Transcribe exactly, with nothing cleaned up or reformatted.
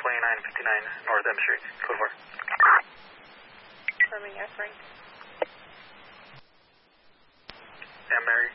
twenty-nine fifty-nine North M Street, code four. Confirming F rank. M area